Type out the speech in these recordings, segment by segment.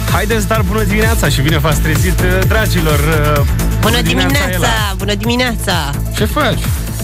Haideți, dar bună dimineața și bine v-ați trezit, dragilor. Bună dimineața, bună dimineața. Ce faci?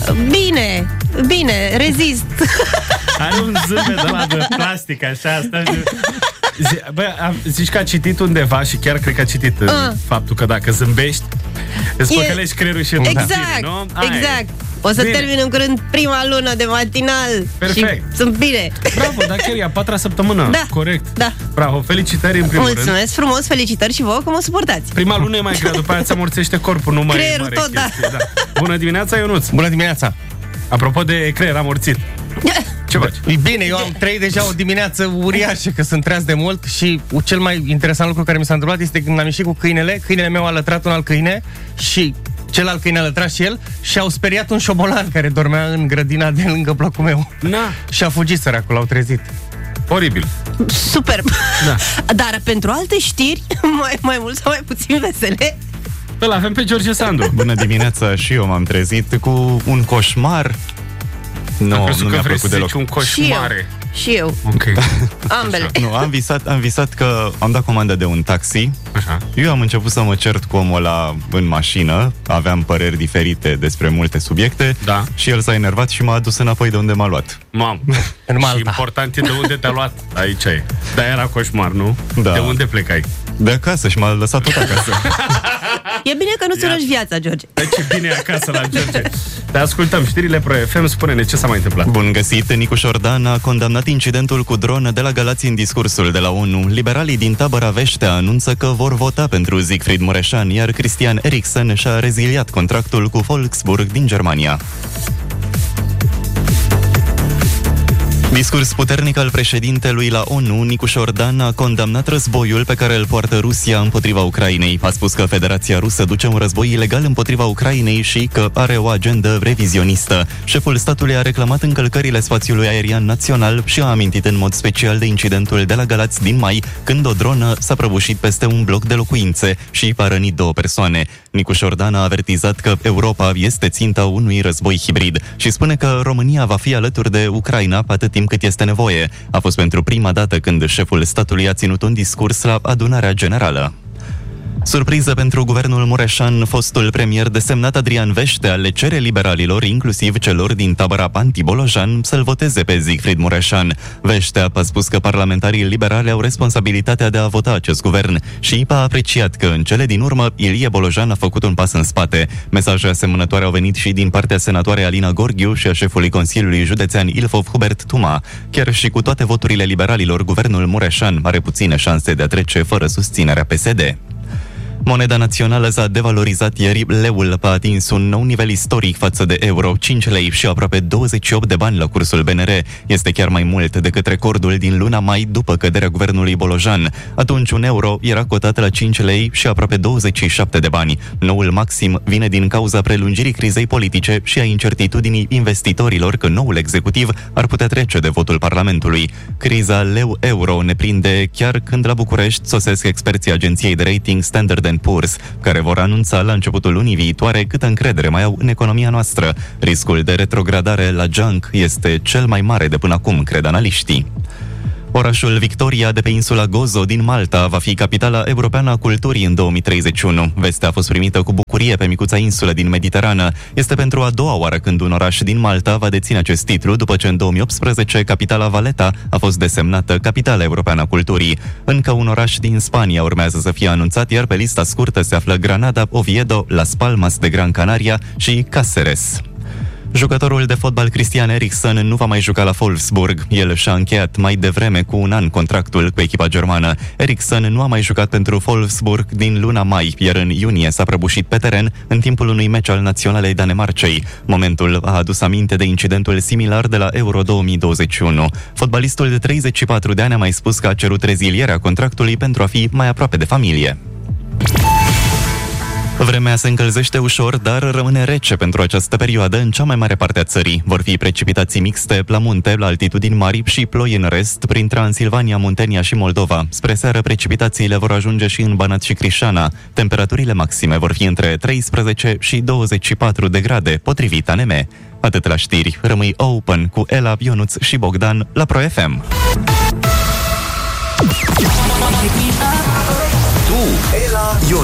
Bine, rezist. Are un zâmbet de la de plastic, așa, asta. Zici că a citit undeva și chiar cred că a citit faptul că dacă zâmbești îți păcălești creierul și exact, nu? Exact. O să termin în curând prima lună de matinal. Perfect. Și sunt bine. Bravo, dar chiar e a 4-a săptămână. Da. Corect. Da. Bravo, felicitări în primul rând. Mulțumesc frumos, felicitări și vouă că mă suportați. Prima lună e mai grea, după aia ți amorțește corpul, nu mai creierul e tot, da. Bună dimineața, Ionuț. Bună dimineața. Apropo de creier amorțit. Ce faci? E bine, eu am trăit deja o dimineață uriașă, că sunt treaz de mult și cel mai interesant lucru care mi s-a întâmplat este când am ieșit cu câinele meu a lătrat un alt câine și celălalt câine a lătrat și el și au speriat un șobolan care dormea în grădina de lângă blocul meu. Și a fugit săracul, l-au trezit. Oribil. Superb. Dar pentru alte știri, mai mult sau mai puțin vesele, îl avem pe George Sandu. Bună dimineața, și eu m-am trezit cu un coșmar. Nu mi-a plăcut deloc. Un coșmare. Și eu. Ok. Ambele. Nu, am visat că am dat comandă de un taxi. Așa. Eu am început să mă cert cu omul ăla în mașină. Aveam păreri diferite despre multe subiecte. Da. Și el s-a enervat și m-a adus înapoi de unde m-a luat. Mam. În Malta. Și important e de unde te-a luat. Aici e. Dar era coșmar, nu? Da. De unde plecai? De acasă și m-a lăsat tot acasă. E bine că nu-ți urăși viața, George. Ce bine e acasă la George. Te ascultăm, știrile Pro FM. Spune-ne ce s-a mai întâmplat. Bun găsit, Nicu Șordan a condamnat incidentul cu dron de la Galați în discursul de la ONU. Liberalii din tabăra Veștea anunță că vor vota pentru Siegfried Mureșan, iar Christian Eriksen și-a reziliat contractul cu Wolfsburg din Germania. Discurs puternic al președintelui la ONU, Nicu Șordan a condamnat războiul pe care îl poartă Rusia împotriva Ucrainei. A spus că Federația Rusă duce un război ilegal împotriva Ucrainei și că are o agendă revizionistă. Șeful statului a reclamat încălcările spațiului aerian național și a amintit în mod special de incidentul de la Galați din mai, când o dronă s-a prăbușit peste un bloc de locuințe și a rănit 2 persoane. Nicu Șordan a avertizat că Europa este ținta unui război hibrid și spune că România va fi alături de Ucraina atât timp cât este nevoie. A fost pentru prima dată când șeful statului a ținut un discurs la adunarea generală. Surpriză pentru guvernul Mureșan, fostul premier desemnat Adrian Veștea le cere liberalilor, inclusiv celor din tabăra anti-Bolojan, să-l voteze pe Siegfried Mureșan. Veștea a spus că parlamentarii liberali au responsabilitatea de a vota acest guvern și a apreciat că în cele din urmă Ilie Bolojan a făcut un pas în spate. Mesaje asemănătoare au venit și din partea senatoarei Alina Gorghiu și a șefului Consiliului Județean Ilfov Hubert Tuma. Chiar și cu toate voturile liberalilor, guvernul Mureșan are puține șanse de a trece fără susținerea PSD. Moneda națională s-a devalorizat ieri, leul a atins un nou nivel istoric față de euro, 5 lei și aproape 28 de bani la cursul BNR. Este chiar mai mult decât recordul din luna mai după căderea guvernului Bolojan. Atunci un euro era cotat la 5 lei și aproape 27 de bani. Noul maxim vine din cauza prelungirii crizei politice și a incertitudinii investitorilor că noul executiv ar putea trece de votul Parlamentului. Criza leu-euro ne prinde chiar când la București sosesc experții agenției de rating Standard & Poor's, care vor anunța la începutul lunii viitoare câtă încredere mai au în economia noastră. Riscul de retrogradare la junk este cel mai mare de până acum, cred analiștii. Orașul Victoria de pe insula Gozo din Malta va fi capitala europeană a culturii în 2031. Vestea a fost primită cu bucurie pe micuța insulă din Mediterană. Este pentru a doua oară când un oraș din Malta va deține acest titlu, după ce în 2018 capitala Valeta a fost desemnată capitala europeană a culturii. Încă un oraș din Spania urmează să fie anunțat, iar pe lista scurtă se află Granada, Oviedo, Las Palmas de Gran Canaria și Cáceres. Jucătorul de fotbal Christian Eriksen nu va mai juca la Wolfsburg. El și-a încheiat mai devreme cu un an contractul cu echipa germană. Eriksen nu a mai jucat pentru Wolfsburg din luna mai, iar în iunie s-a prăbușit pe teren în timpul unui meci al naționalei Danemarcei. Momentul a adus aminte de incidentul similar de la Euro 2021. Fotbalistul de 34 de ani a mai spus că a cerut rezilierea contractului pentru a fi mai aproape de familie. Vremea se încălzește ușor, dar rămâne rece pentru această perioadă în cea mai mare parte a țării. Vor fi precipitații mixte la munte, la altitudini mari și ploi în rest, prin Transilvania, Muntenia și Moldova. Spre seară, precipitațiile vor ajunge și în Banat și Crișana. Temperaturile maxime vor fi între 13 și 24 de grade, potrivit ANM. Atât la știri. Rămâi open cu Ela, Ionuț și Bogdan la Pro FM. Ela Ion